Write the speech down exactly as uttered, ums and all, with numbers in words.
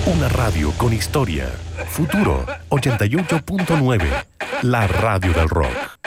Una radio con historia. Futuro ochenta y ocho punto nueve. La radio del rock.